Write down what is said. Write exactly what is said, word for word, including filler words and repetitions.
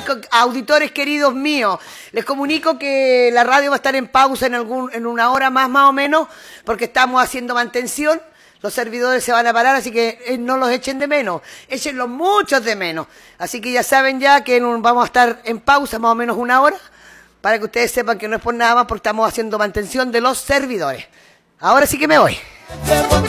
auditores queridos míos, les comunico que la radio va a estar en pausa en, algún, en una hora más, más o menos, porque estamos haciendo mantención. Los servidores se van a parar, así que eh, no los echen de menos, échenlos muchos de menos. Así que ya saben ya que un, vamos a estar en pausa más o menos una hora, para que ustedes sepan que no es por nada más, porque estamos haciendo mantención de los servidores. Ahora sí que me voy.